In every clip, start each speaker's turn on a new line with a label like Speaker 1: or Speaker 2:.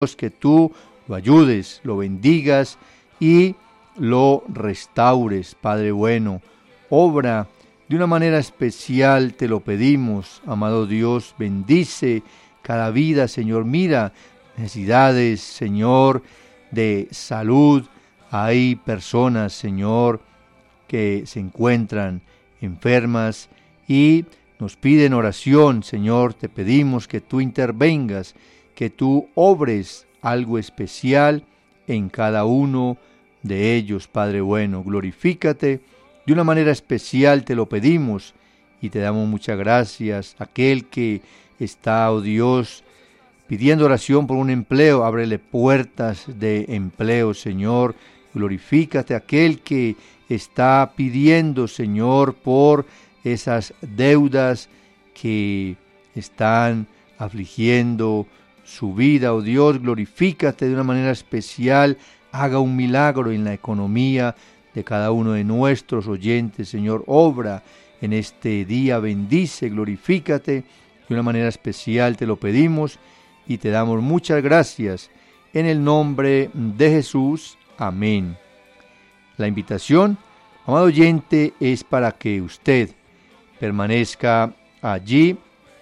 Speaker 1: que tú lo ayudes, lo bendigas y lo restaures, Padre bueno. Obra de una manera especial, te lo pedimos, amado Dios, bendice cada vida, Señor. Mira, necesidades, Señor, de salud. Hay personas, Señor, que se encuentran enfermas y nos piden oración, Señor. Te pedimos que tú intervengas, que tú obres algo especial en cada uno de ellos, Padre bueno. Glorifícate de una manera especial, te lo pedimos y te damos muchas gracias. Aquel que está, oh Dios, pidiendo oración por un empleo, ábrele puertas de empleo, Señor. Glorifícate. Aquel que está pidiendo, Señor, por esas deudas que están afligiendo su vida, oh Dios, glorifícate de una manera especial. Haga un milagro en la economía de cada uno de nuestros oyentes, Señor. Obra en este día, bendice, glorifícate de una manera especial, te lo pedimos y te damos muchas gracias en el nombre de Jesús. Amén. La invitación, amado oyente, es para que usted permanezca allí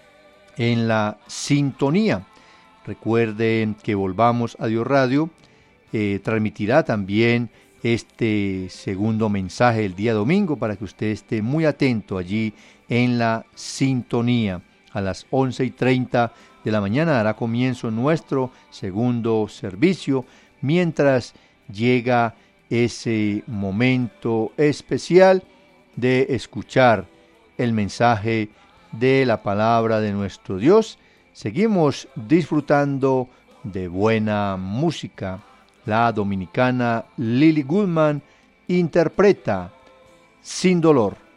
Speaker 1: en la sintonía. Recuerden que Volvamos a Dios Radio transmitirá también este segundo mensaje el día domingo para que usted esté muy atento allí en la sintonía. A las 11:30 de la mañana dará comienzo nuestro segundo servicio, mientras llega ese momento especial de escuchar el mensaje de la palabra de nuestro Dios. Seguimos disfrutando de buena música. La dominicana Lily Goodman interpreta Sin Dolor.